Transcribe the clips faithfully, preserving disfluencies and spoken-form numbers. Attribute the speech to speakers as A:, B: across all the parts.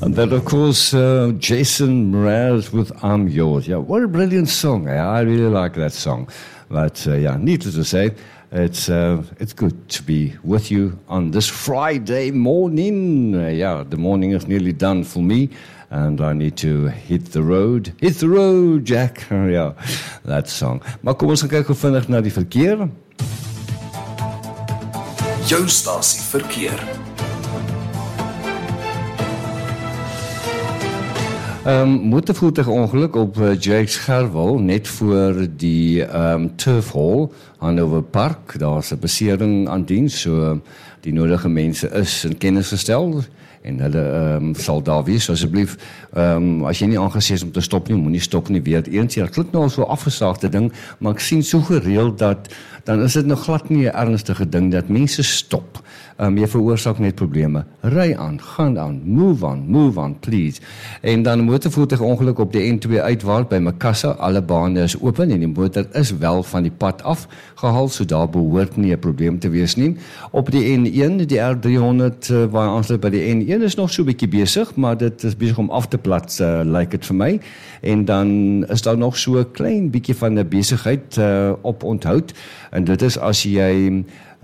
A: And then, of course, uh, Jason Mraz with I'm Yours. Yeah, what a brilliant song. Eh? I really like that song. But, uh, yeah, needless to say, it's uh, it's good to be with you on this Friday morning. Uh, yeah, the morning is nearly done for me. And I need to hit the road. Hit the road, Jack. Ja, yeah, that song. Maar kom ons gaan kyk hoe vinnig na die verkeer.
B: Jou stasie verkeer.
A: Um, motorvoertuigongeluk op uh, Jakes Gerwel, net voor die um, Turf Hall, Hanover Park. Daar is 'n besering aan diens, so die nodige mense is in kennis gestel. En hulle um, sal daar wees, asseblief, um, as jy nie aangesê is om te stop nie, moenie stop nie, weer eens. Ja, klink nou al so afgesaagde ding, maar ek sien so gereeld dat, dan is dit nog glad nie 'n ernstige ding, dat mense stop. Um, jy veroorsaak net probleme. Ry aan, gaan aan, move on, move on, please. En dan 'n motorvoertuigongeluk op die N twee uitwaart by Makassa, alle bane is open en die motor is wel van die pad af gehaal, so daar behoort nie 'n probleem te wees nie. Op die N een, die R driehonderd, uh, waar aansluit by die N een, is nog so 'n bietjie besig, maar dit is besig om af te plat, uh, lyk dit vir my. En dan is daar nog so 'n klein bietjie van 'n besigheid uh, op onthoud, en dit is as jy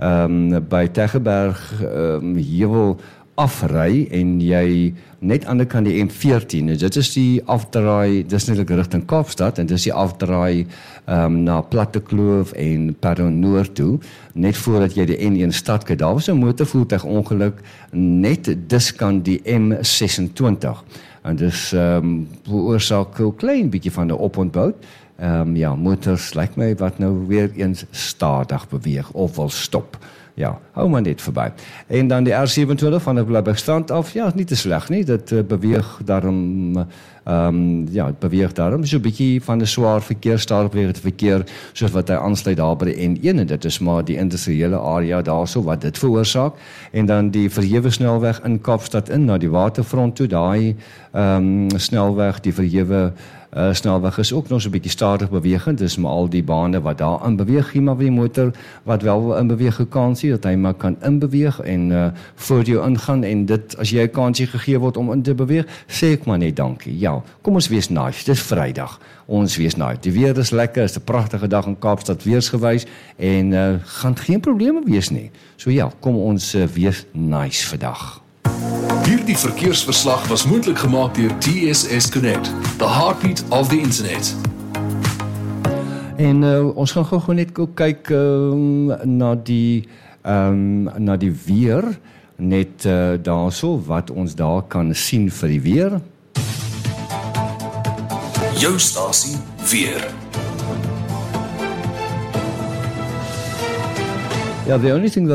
A: um, by Tegeberg um, heuwel afry en jy net aan die kant die N veertien, en dit is die afdraai, dis net rigting Kaapstad, en dis die afdraai um, na Plattekloof en Perron Noord toe, net voordat jy die N een stad kyk. Daar was 'n motorvoertuigongeluk net diskant die M sesentwintig, en dis um, veroorsaak 'n klein bietjie van 'n oponthoud. Um, ja, motors, lyk my, wat nou weer eens stadig beweeg, of wil stop. Ja, hou maar net verby. En dan die R sewenentwintig van die Blybergstrand af, ja, nie te sleg nie, dit uh, beweeg daarom, um, ja, het beweeg daarom, so 'n bietjie van die swaar verkeer, stadig bewegende verkeer, soos wat hy aansluit daar by die N een, en dit is maar die industriële area daarso wat dit veroorsaak, en dan die verhewe snelweg in Kaapstad in, na die waterfront toe, daai um, snelweg, die verhewe Uh, snelweg is ook nog so 'n bietjie stadig bewegend, dis maar al die bane wat daar in beweeg, hier maar vir die motor wat wel in beweeg kansie, dat hy maar kan inbeweeg en uh, voor jou ingaan, en dit, as jy 'n kansie gegee word om in te beweeg, sê ek maar net dankie. Ja, kom ons wees nice, dis Vrydag, ons wees nice, die weer is lekker, is 'n pragtige dag in Kaapstad weersgewys, en uh, gaan geen probleme wees nie. So ja, kom ons uh, wees nice vandag.
B: Hierdie verkeersverslag was moontlik gemaak deur T S S Connect, the heartbeat of the internet.
A: En uh, ons gaan gou net kyk um, na die um, na die weer, net uh, daarso wat ons daar kan sien vir die weer.
B: Jou stasie weer.
A: Ja, the only thing that